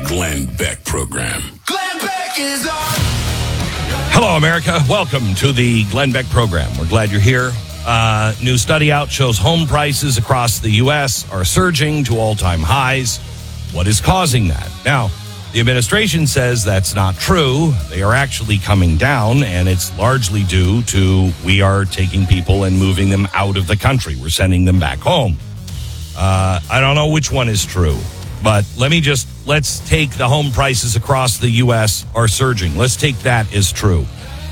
Glenn Beck Program. Glenn Beck is on. Hello, America. Welcome to the Glenn Beck Program. We're glad you're here. New study out shows home prices across the U.S. are surging to all-time highs. What is causing that? Now, the administration says that's not true. They are actually coming down, and it's largely due to we are taking people and moving them out of the country. We're sending them back home. I don't know which one is true, but let's take the home prices across the U.S. are surging. Let's take that as true.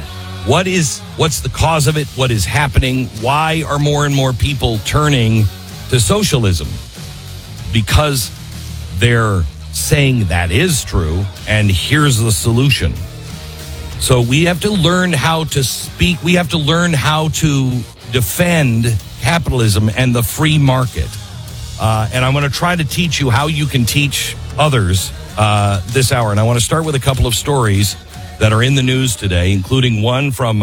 What's the cause of it? What is happening? Why are more and more people turning to socialism? Because they're saying that is true, and here's the solution. So we have to learn how to speak. We have to learn how to defend capitalism and the free market. And I'm going to try to teach you how you can teach others this hour. And I want to start with a couple of stories that are in the news today, including one from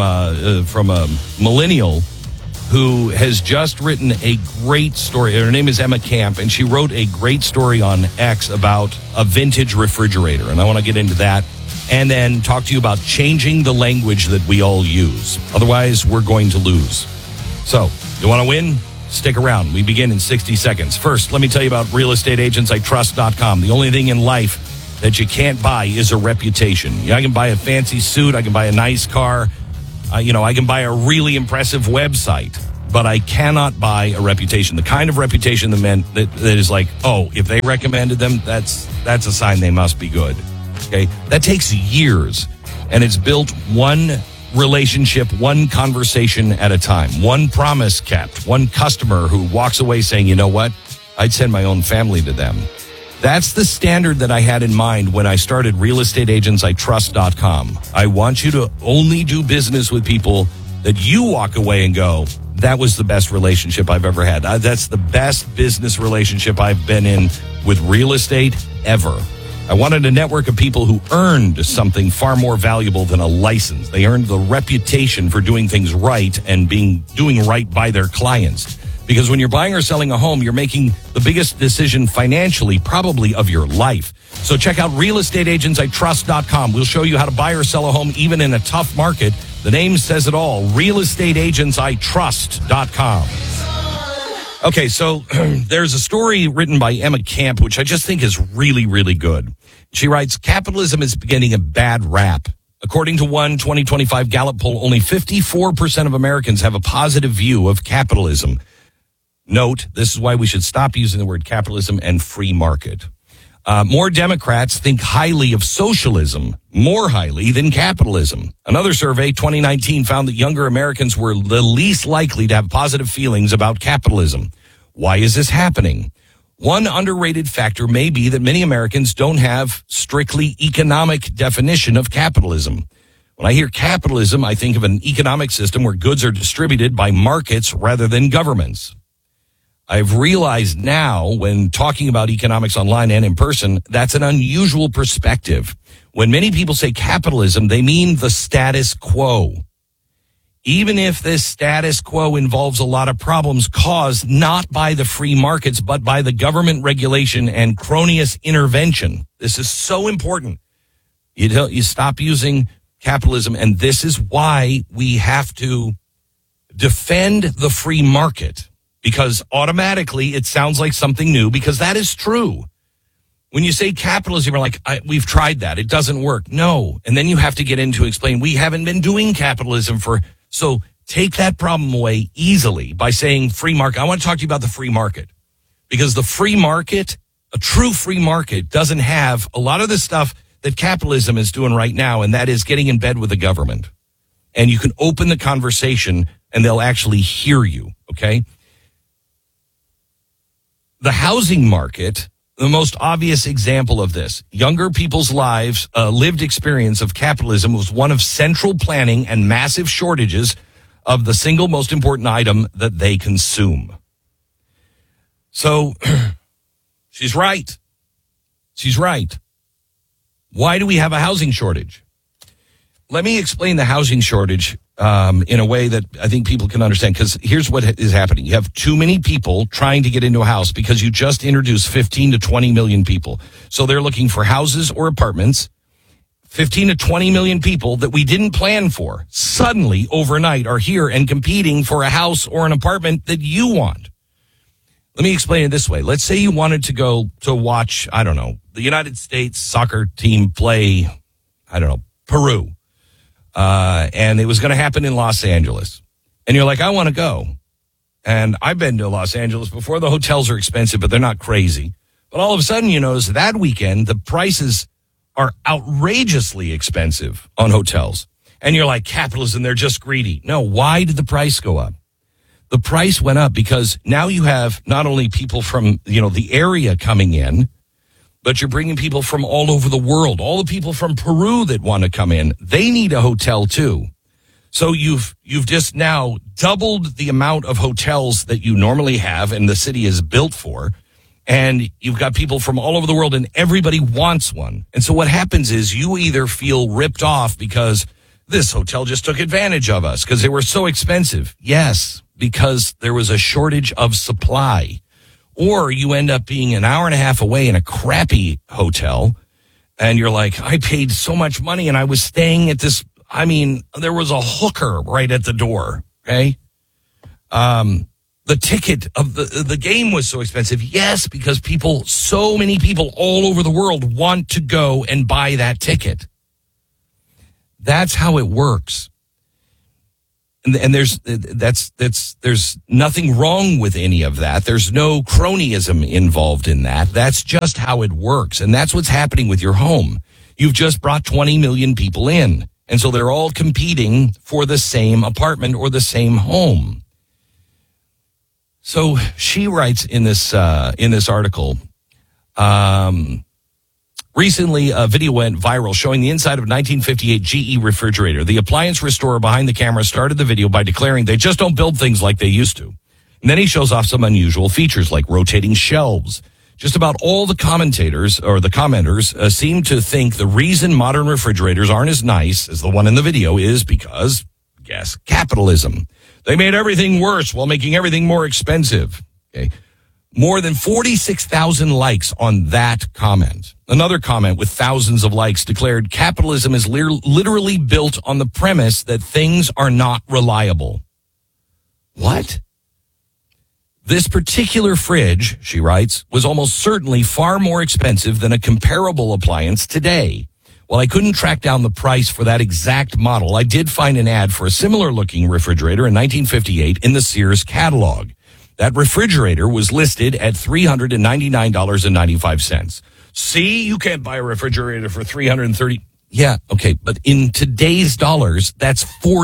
a millennial who has just written a great story. Her name is Emma Camp, and she wrote a great story on X about a vintage refrigerator. And I want to get into that and then talk to you about changing the language that we all use. Otherwise, we're going to lose. So, you want to win? Stick around. We begin in 60 seconds. First, let me tell you about realestateagentsitrust.com. The only thing in life that you can't buy is a reputation. I can buy a fancy suit. I can buy a nice car. I can buy a really impressive website, but I cannot buy a reputation. The kind of reputation that is like, oh, if they recommended them, that's a sign they must be good. Okay, that takes years, and it's built one relationship, one conversation at a time, one promise kept, one customer who walks away saying, you know what, I'd send my own family to them. That's the standard that I had in mind when I started realestateagentsitrust.com. I want you to only do business with people that you walk away and go, that was the best relationship I've ever had. That's the best business relationship I've been in with real estate ever. I wanted a network of people who earned something far more valuable than a license. They earned the reputation for doing things right and doing right by their clients. Because when you're buying or selling a home, you're making the biggest decision financially, probably of your life. So check out realestateagentsitrust.com. We'll show you how to buy or sell a home even in a tough market. The name says it all, realestateagentsitrust.com. Okay, so there's a story written by Emma Camp, which I just think is really, really good. She writes, capitalism is getting a bad rap. According to one 2025 Gallup poll, only 54% of Americans have a positive view of capitalism. Note, this is why we should stop using the word capitalism and free market. More Democrats think highly of socialism, more highly than capitalism. Another survey, 2019, found that younger Americans were the least likely to have positive feelings about capitalism. Why is this happening? One underrated factor may be that many Americans don't have strictly economic definition of capitalism. When I hear capitalism, I think of an economic system where goods are distributed by markets rather than governments. I've realized now, when talking about economics online and in person, that's an unusual perspective. When many people say capitalism, they mean the status quo. Even if this status quo involves a lot of problems caused not by the free markets, but by the government regulation and cronyist intervention. This is so important. You stop using capitalism, and this is why we have to defend the free market. Because automatically it sounds like something new, because that is true. When you say capitalism, you're like, we've tried that. It doesn't work. No. And then you have to get into explain, we haven't been doing capitalism so take that problem away easily by saying free market. I want to talk to you about the free market, because the free market, a true free market, doesn't have a lot of the stuff that capitalism is doing right now, and that is getting in bed with the government. And you can open the conversation and they'll actually hear you, okay? The housing market, the most obvious example of this. Younger people's lives, lived experience of capitalism was one of central planning and massive shortages of the single most important item that they consume. So, she's right. She's right. Why do we have a housing shortage? Let me explain the housing shortage in a way that I think people can understand. Because here's what is happening. You have too many people trying to get into a house because you just introduced 15 to 20 million people. So they're looking for houses or apartments. 15 to 20 million people that we didn't plan for suddenly overnight are here and competing for a house or an apartment that you want. Let me explain it this way. Let's say you wanted to go to watch, I don't know, the United States soccer team play, I don't know, Peru. And it was going to happen in Los Angeles. And you're like, I want to go. And I've been to Los Angeles before. The hotels are expensive, but they're not crazy. But all of a sudden, you notice that weekend, the prices are outrageously expensive on hotels. And you're like, capitalism, they're just greedy. No, why did the price go up? The price went up because now you have not only people from, the area coming in, but you're bringing people from all over the world. All the people from Peru that want to come in, they need a hotel too. So you've just now doubled the amount of hotels that you normally have and the city is built for. And you've got people from all over the world and everybody wants one. And so what happens is you either feel ripped off because this hotel just took advantage of us because they were so expensive. Yes, because there was a shortage of supply. Or you end up being an hour and a half away in a crappy hotel and you're like, I paid so much money and I was staying at this. I mean, there was a hooker right at the door. Okay. The ticket of the game was so expensive. Yes, because so many people all over the world want to go and buy that ticket. That's how it works. And there's nothing wrong with any of that. There's no cronyism involved in that. That's just how it works. And that's what's happening with your home. You've just brought 20 million people in. And so they're all competing for the same apartment or the same home. So she writes in this article, recently a video went viral showing the inside of a 1958 GE refrigerator. The appliance restorer behind the camera started the video by declaring they just don't build things like they used to. And then he shows off some unusual features like rotating shelves. Just about all the commentators or the commenters seem to think the reason modern refrigerators aren't as nice as the one in the video is because, yes, capitalism. They made everything worse while making everything more expensive. Okay. More than 46,000 likes on that comment. Another comment with thousands of likes declared capitalism is literally built on the premise that things are not reliable. What? This particular fridge, she writes, was almost certainly far more expensive than a comparable appliance today. While I couldn't track down the price for that exact model, I did find an ad for a similar-looking refrigerator in 1958 in the Sears catalog. That refrigerator was listed at $399.95. See, you can't buy a refrigerator for $330. Yeah, okay, but in today's dollars, that's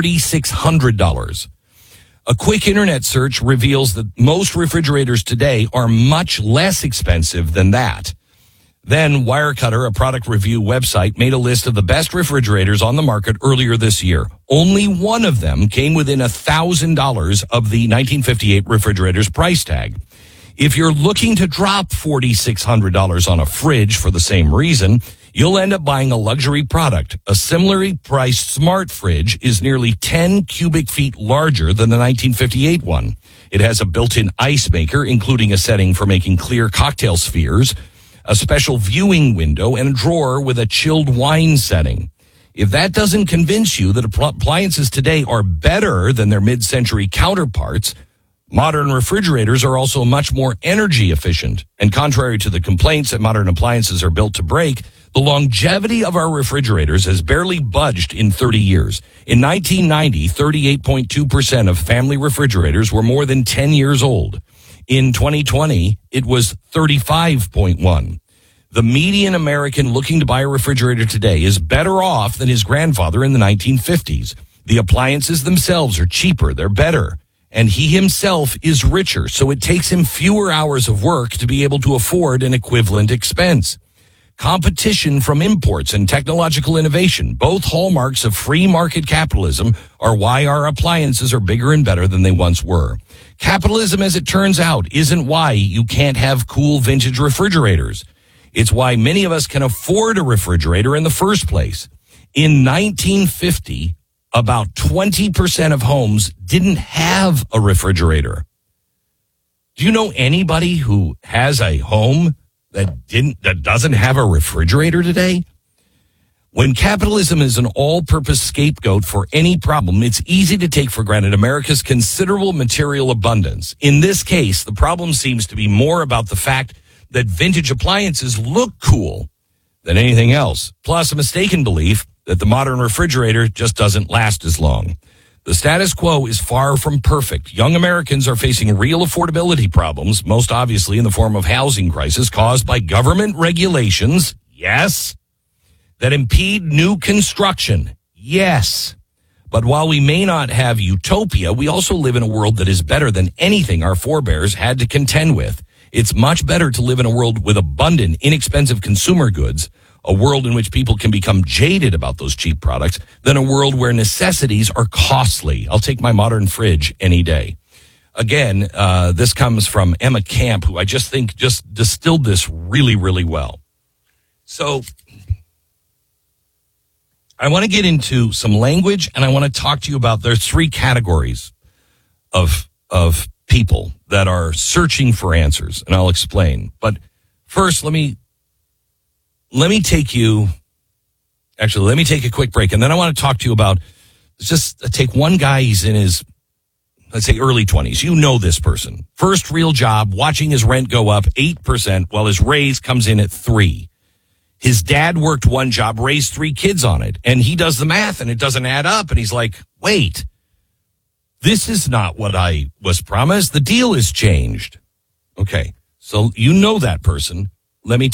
$4,600. A quick internet search reveals that most refrigerators today are much less expensive than that. Then Wirecutter, a product review website, made a list of the best refrigerators on the market earlier this year. Only one of them came within $1,000 of the 1958 refrigerator's price tag. If you're looking to drop $4,600 on a fridge for the same reason, you'll end up buying a luxury product. A similarly priced smart fridge is nearly 10 cubic feet larger than the 1958 one. It has a built-in ice maker, including a setting for making clear cocktail spheres, a special viewing window, and a drawer with a chilled wine setting. If that doesn't convince you that appliances today are better than their mid-century counterparts, modern refrigerators are also much more energy efficient. And contrary to the complaints that modern appliances are built to break, the longevity of our refrigerators has barely budged in 30 years. In 1990, 38.2% of family refrigerators were more than 10 years old. In 2020, it was 35.1. The median American looking to buy a refrigerator today is better off than his grandfather in the 1950s. The appliances themselves are cheaper, they're better, and he himself is richer, so it takes him fewer hours of work to be able to afford an equivalent expense. Competition from imports and technological innovation, both hallmarks of free market capitalism, are why our appliances are bigger and better than they once were. Capitalism, as it turns out, isn't why you can't have cool vintage refrigerators. It's why many of us can afford a refrigerator in the first place. In 1950, about 20% of homes didn't have a refrigerator. Do you know anybody who has a home that doesn't have a refrigerator today? When capitalism is an all-purpose scapegoat for any problem, it's easy to take for granted America's considerable material abundance. In this case, the problem seems to be more about the fact that vintage appliances look cool than anything else, plus a mistaken belief that the modern refrigerator just doesn't last as long. The status quo is far from perfect. Young Americans are facing real affordability problems, most obviously in the form of housing crisis caused by government regulations, yes, that impede new construction, yes. But while we may not have utopia, we also live in a world that is better than anything our forebears had to contend with. It's much better to live in a world with abundant, inexpensive consumer goods, a world in which people can become jaded about those cheap products, than a world where necessities are costly. I'll take my modern fridge any day. Again, this comes from Emma Camp, who I just think just distilled this really, really well. So I want to get into some language, and I want to talk to you about, there's three categories of people that are searching for answers, and I'll explain. But first, let me take a quick break, and then I want to talk to you about, just take one guy, he's in his, let's say, early 20s. You know this person. First real job, watching his rent go up 8% while his raise comes in at 3%. His dad worked one job, raised 3 kids on it, and he does the math, and it doesn't add up, and he's like, wait, this is not what I was promised. The deal has changed. Okay, so you know that person. Let me